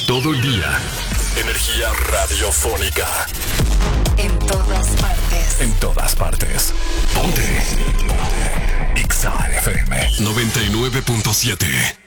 Todo el día. Energía radiofónica. En todas partes. En todas partes. Ponte. Ponte. Exa FM 99.7.